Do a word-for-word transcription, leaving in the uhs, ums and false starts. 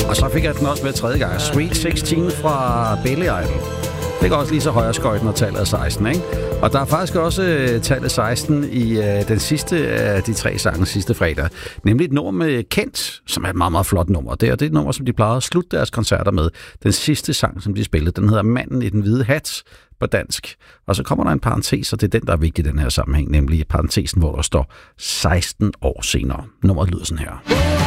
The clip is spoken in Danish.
Og så fik jeg den også med tredje gang. Sweet seksten fra Billy Idol. Det er også lige så højere skøjt, når tallet er seksten, ikke? Og der er faktisk også uh, tallet seksten i uh, den sidste af uh, de tre sange sidste fredag. Nemlig et nummer med Kent, som er et meget, meget flot nummer. Det er, det er et nummer, som de plejede at slutte deres koncerter med. Den sidste sang, som de spillede, den hedder Manden i den hvide hat på dansk. Og så kommer der en parentes, og det er den, der er vigtig i den her sammenhæng, nemlig parentesen, hvor der står seksten år senere. Nummeret lyder sådan her.